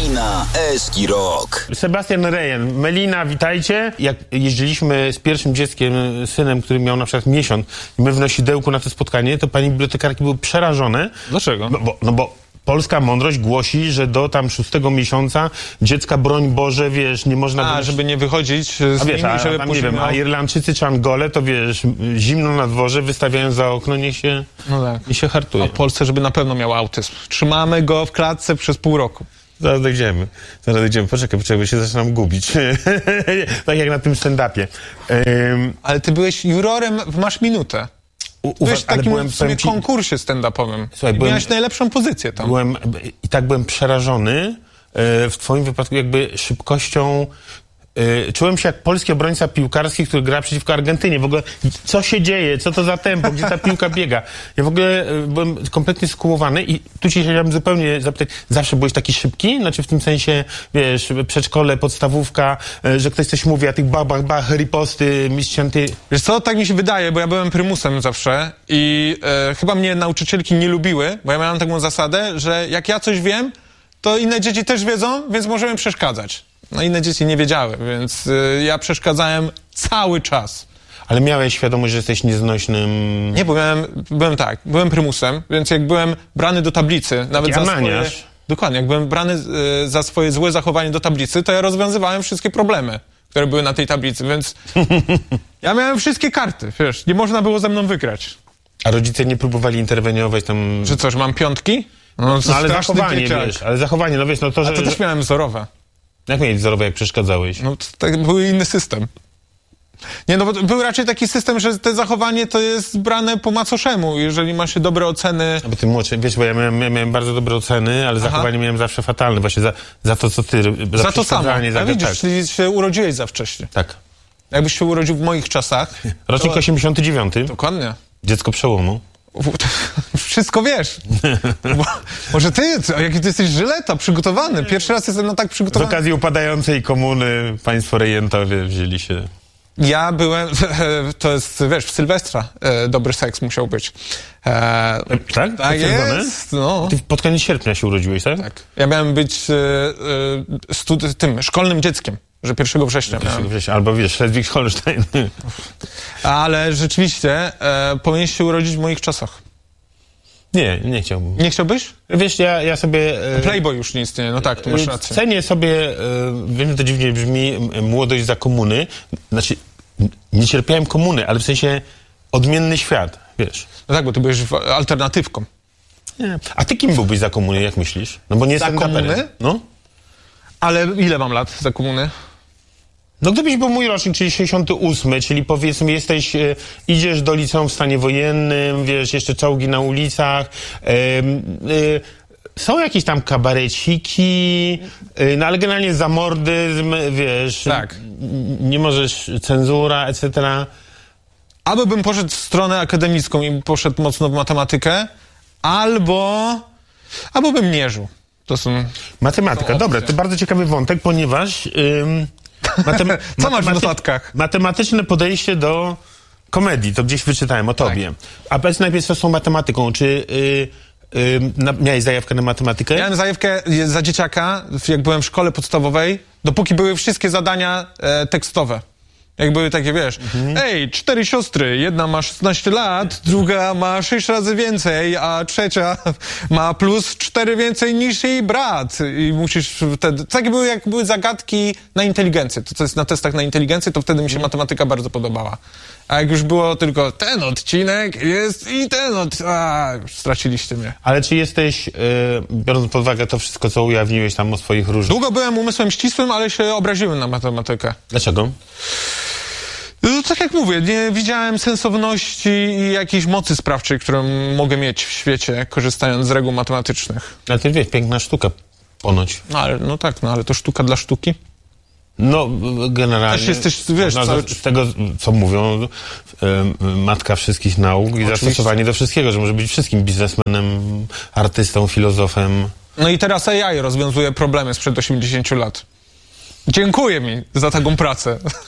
Melina, Eski Rock. Sebastian Rejen. Melina, witajcie. Jak jeździliśmy z pierwszym dzieckiem, synem, który miał na przykład miesiąc, i my w Nosidełku na to spotkanie, to pani bibliotekarki były przerażone. Dlaczego? Bo polska mądrość głosi, że do tam 6 miesiąca dziecka, broń Boże, wiesz, nie można... żeby nie wychodzić z nimi, żeby tam, nie wiem, a Irlandczycy czy Angole, to wiesz, zimno na dworze, wystawiają za okno, niech się hartuje. A w Polsce, żeby na pewno miał autyzm. Trzymamy go w klatce przez pół roku. Zaraz dojdziemy. Poczekaj, bo się zaczynam gubić. Tak jak na tym stand-upie. Ale ty byłeś jurorem w Masz Minutę. Byłeś w takim sobie konkursie stand-upowym. Słuchaj, miałeś najlepszą pozycję tam. Byłem przerażony w twoim wypadku jakby szybkością. Czułem się jak polski obrońca piłkarski, który gra przeciwko Argentynie. W ogóle, co się dzieje? Co to za tempo? Gdzie ta piłka biega? Ja w ogóle byłem kompletnie skułowany i tu cię chciałem zupełnie zapytać, zawsze byłeś taki szybki? Znaczy w tym sensie, wiesz, przedszkole, podstawówka, że ktoś coś mówi, a tych bach, riposty, mistrzanty... Wiesz co, tak mi się wydaje, bo ja byłem prymusem zawsze i chyba mnie nauczycielki nie lubiły, bo ja miałem taką zasadę, że jak ja coś wiem, to inne dzieci też wiedzą, więc możemy przeszkadzać. No inne dzieci nie wiedziały, więc ja przeszkadzałem cały czas. Ale miałeś świadomość, że jesteś nieznośnym... Nie, bo byłem prymusem, więc jak byłem brany do tablicy, nawet za swoje... Dokładnie, jak byłem brany za swoje złe zachowanie do tablicy, to ja rozwiązywałem wszystkie problemy, które były na tej tablicy, więc ja miałem wszystkie karty, wiesz, nie można było ze mną wygrać. A rodzice nie próbowali interweniować tam... Że co, że mam piątki? No ale zachowanie, wiesz, to, że... A to też miałem wzorowe. Jak miałeś wzorowe, jak przeszkadzałeś? No to był inny system. Nie, no bo był raczej taki system, że te zachowanie to jest brane po macoszemu, jeżeli ma się dobre oceny... Bo ty młodszy, wiesz, bo ja miałem bardzo dobre oceny, ale zachowanie miałem zawsze fatalne, właśnie za to, co ty... Za to samo. A widzisz, tak. Czyli się urodziłeś za wcześnie. Tak. Jakbyś się urodził w moich czasach... Rocznik 89. Dokładnie. Dziecko przełomu. Wszystko wiesz. Może ty, jaki ty jesteś żyleta, przygotowany. Pierwszy raz jestem tak przygotowany. Z okazji upadającej komuny państwo Rejentowie wzięli się... Ja byłem, to jest, wiesz, w Sylwestra dobry seks musiał być. Tak? Tak jest. No. Ty pod koniec sierpnia się urodziłeś, tak? Tak. Ja miałem być szkolnym dzieckiem, że 1 września. 1 września, albo wiesz, Schleswig-Holstein. Ale rzeczywiście powinieneś się urodzić w moich czasach. Nie chciałbym. Nie chciałbyś? Wiesz, ja sobie... Playboy już nie istnieje, no tak, tu masz rację. Cenię sobie, wiem, że to dziwnie brzmi, młodość za komuny. Znaczy, nie cierpiałem komuny, ale w sensie odmienny świat, wiesz. No tak, bo ty byłeś alternatywką. Nie. A ty kim byłbyś za komuny, jak myślisz? No bo nie za komuny? No. Ale ile mam lat za komuny? No gdybyś był mój rocznik, czyli 68, czyli powiedzmy idziesz do liceum w stanie wojennym, wiesz, jeszcze czołgi na ulicach, są jakieś tam kabareciki, no ale generalnie zamordyzm, wiesz, tak. Nie możesz, cenzura, etc. Albo bym poszedł w stronę akademicką i poszedł mocno w matematykę, albo bym mierzył. To są... Matematyka, dobra, to bardzo ciekawy wątek, ponieważ... Co masz w notatkach? Matematyczne podejście do komedii, to gdzieś wyczytałem o tobie. Tak. A powiedz najpierw, co z tą matematyką, czy miałeś zajawkę na matematykę? Miałem zajawkę za dzieciaka, jak byłem w szkole podstawowej, dopóki były wszystkie zadania tekstowe. Jak były takie, wiesz, 4 siostry, jedna ma 16 lat, druga ma 6 razy więcej, a trzecia ma plus 4 więcej niż jej brat. I musisz wtedy... Takie były, jak były zagadki na inteligencję. To, co jest na testach na inteligencję, to wtedy mi się matematyka bardzo podobała. A jak już było tylko ten odcinek jest i ten już straciliście mnie. Ale czy jesteś, biorąc pod uwagę to wszystko, co ujawniłeś tam o swoich różnych... Długo byłem umysłem ścisłym, ale się obraziłem na matematykę. Dlaczego? No, tak jak mówię, nie widziałem sensowności i jakiejś mocy sprawczej, którą mogę mieć w świecie, korzystając z reguł matematycznych. Ale ty wiesz, piękna sztuka ponoć. Ale to sztuka dla sztuki? No, generalnie... Też jesteś, wiesz... Z tego, co mówią, matka wszystkich nauk i zastosowanie do wszystkiego, że może być wszystkim biznesmenem, artystą, filozofem. No i teraz AI rozwiązuje problemy sprzed 80 lat. Dziękuję mi za taką pracę.